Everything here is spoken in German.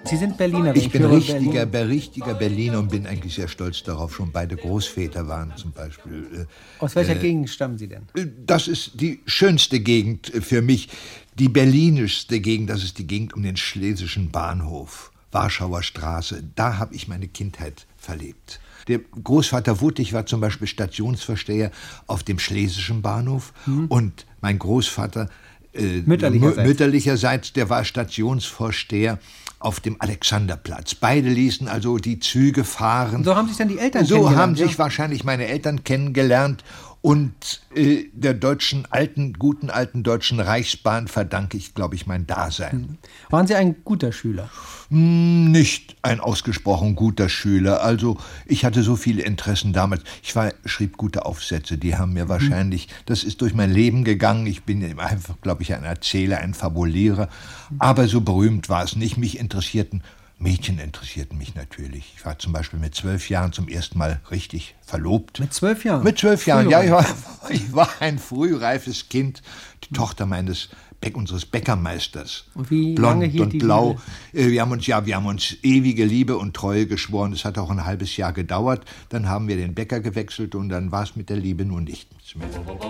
Sie sind Berliner. Ich bin richtiger Berliner und bin eigentlich sehr stolz darauf. Schon beide Großväter waren zum Beispiel. Aus welcher Gegend stammen Sie denn? Das ist die schönste Gegend für mich. Die berlinischste Gegend, das ist die Gegend um den Schlesischen Bahnhof. Warschauer Straße. Da habe ich meine Kindheit verlebt. Der Großvater Wuttig war zum Beispiel Stationsvorsteher auf dem Schlesischen Bahnhof. Und mein Großvater mütterlicherseits, der war Stationsvorsteher auf dem Alexanderplatz. Beide ließen also die Züge fahren. So haben sich dann die Eltern kennengelernt. So haben sich ja? wahrscheinlich meine Eltern kennengelernt. Und der guten alten Deutschen Reichsbahn verdanke ich, glaube ich, mein Dasein. Waren Sie ein guter Schüler? Nicht ein ausgesprochen guter Schüler. Also ich hatte so viele Interessen damals. Ich schrieb gute Aufsätze, die haben mir wahrscheinlich, das ist durch mein Leben gegangen. Ich bin einfach, glaube ich, ein Erzähler, ein Fabulierer. Aber so berühmt war es nicht. Mädchen interessierten mich natürlich. Ich war zum Beispiel mit 12 Jahren zum ersten Mal richtig verlobt. Mit 12 Jahren? Mit 12 Jahren, ja. Ich war ein frühreifes Kind. Die Tochter unseres Bäckermeisters. Und wie blond lange hielt und die blau. Liebe? Wir haben uns ewige Liebe und Treue geschworen. Es hat auch ein halbes Jahr gedauert. Dann haben wir den Bäcker gewechselt und dann war es mit der Liebe nun nichts mehr.